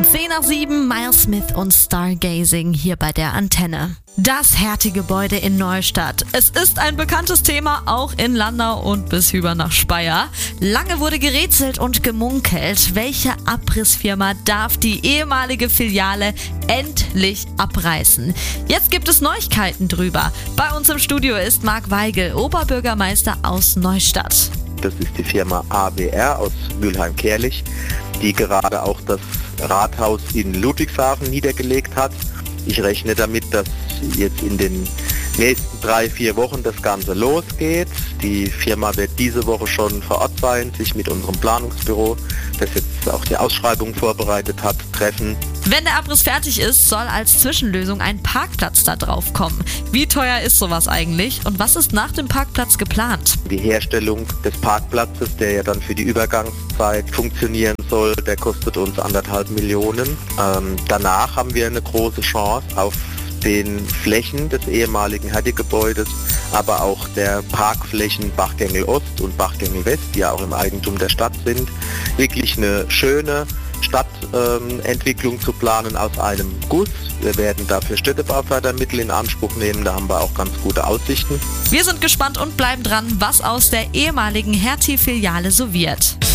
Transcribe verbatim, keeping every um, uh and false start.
zehn nach sieben, Miles Smith und Stargazing hier bei der Antenne. Das Hertie-Gebäude in Neustadt. Es ist ein bekanntes Thema, auch in Landau und bis hinüber nach Speyer. Lange wurde gerätselt und gemunkelt, welche Abrissfirma darf die ehemalige Filiale endlich abreißen. Jetzt gibt es Neuigkeiten drüber. Bei uns im Studio ist Marc Weigel, Oberbürgermeister aus Neustadt. Das ist die Firma A W R aus Mülheim-Kärlich, die gerade auch das Rathaus in Ludwigshafen niedergelegt hat. Ich rechne damit, dass jetzt in den nächsten drei, vier Wochen das Ganze losgeht. Die Firma wird diese Woche schon vor Ort sein, sich mit unserem Planungsbüro, das jetzt auch die Ausschreibung vorbereitet hat, treffen. Wenn der Abriss fertig ist, soll als Zwischenlösung ein Parkplatz da drauf kommen. Wie teuer ist sowas eigentlich und was ist nach dem Parkplatz geplant? Die Herstellung des Parkplatzes, der ja dann für die Übergangszeit funktionieren soll, der kostet uns anderthalb Millionen. Ähm, danach haben wir eine große Chance auf den Flächen des ehemaligen Hertie-Gebäudes, aber auch der Parkflächen Bachgängel Ost und Bachgängel West, die ja auch im Eigentum der Stadt sind, wirklich eine schöne Stadtentwicklung ähm, zu planen aus einem Guss. Wir werden dafür Städtebaufördermittel in Anspruch nehmen, da haben wir auch ganz gute Aussichten. Wir sind gespannt und bleiben dran, was aus der ehemaligen Hertie-Filiale so wird.